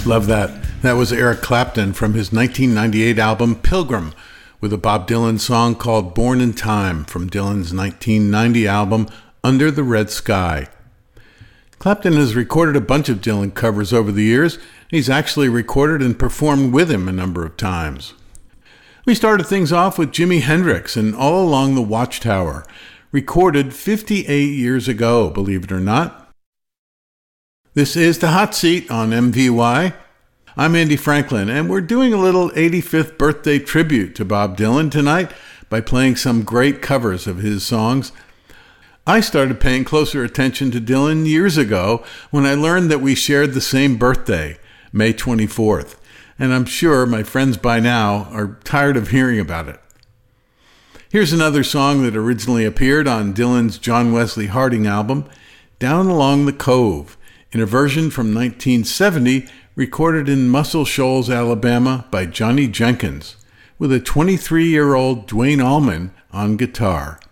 Love that. That was Eric Clapton from his 1998 album Pilgrim, with a Bob Dylan song called Born in Time from Dylan's 1990 album Under the Red Sky. Clapton has recorded a bunch of Dylan covers over the years. He's actually recorded and performed with him a number of times. We started things off with Jimi Hendrix and All Along the Watchtower, recorded 58 years ago, believe it or not. This is The Hot Seat on MVY. I'm Andy Franklin, and we're doing a little 85th birthday tribute to Bob Dylan tonight by playing some great covers of his songs. I started paying closer attention to Dylan years ago when I learned that we shared the same birthday, May 24th, and I'm sure my friends by now are tired of hearing about it. Here's another song that originally appeared on Dylan's John Wesley Harding album, Down Along the Cove, in a version from 1970 recorded in Muscle Shoals, Alabama by Johnny Jenkins, with a 23-year-old Duane Allman on guitar.